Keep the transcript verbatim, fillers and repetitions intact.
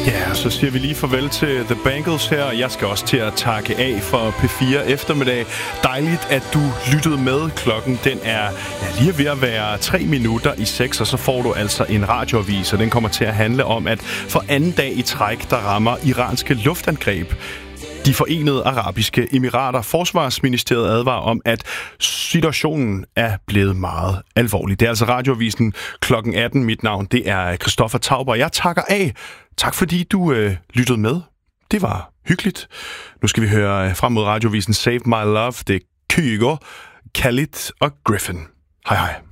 Ja, så siger vi lige farvel til The Bangles her. Jeg skal også til at takke af for P fire eftermiddag. Dejligt, at du lyttede med. Klokken den er ja, lige ved at være tre minutter i seks, og så får du altså en radioavis, og den kommer til at handle om, at for anden dag i træk, der rammer iranske luftangreb De Forenede Arabiske Emirater. Forsvarsministeriet advarer om, at situationen er blevet meget alvorlig. Det er altså radioavisen klokken atten. Mit navn, det er Christoffer Tauber. Jeg takker af. Tak fordi du øh, lyttede med. Det var hyggeligt. Nu skal vi høre frem mod radioavisen Save My Love. Det er Kygo, Khalid og Griffin. Hej hej.